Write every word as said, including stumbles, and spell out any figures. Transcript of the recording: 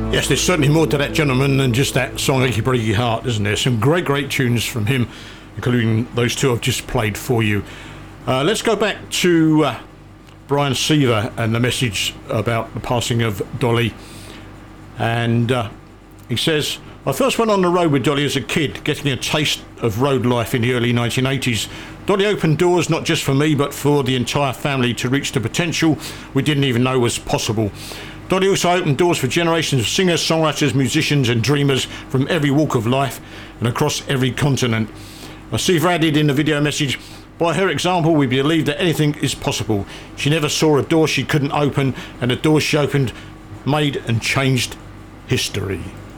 Yes, there's certainly more to that gentleman than just that song Achy Breaky Heart, isn't there? Some great, great tunes from him, including those two I've just played for you. Uh, let's go back to uh, Brian Seaver and the message about the passing of Dolly. And uh, he says, I first went on the road with Dolly as a kid, getting a taste of road life in the early nineteen eighties. Dolly opened doors not just for me, but for the entire family to reach the potential we didn't even know was possible. Dolly also opened doors for generations of singers, songwriters, musicians and dreamers from every walk of life and across every continent. Seaver added in the video message, by her example, we believe that anything is possible. She never saw a door she couldn't open, and the doors she opened made and changed history.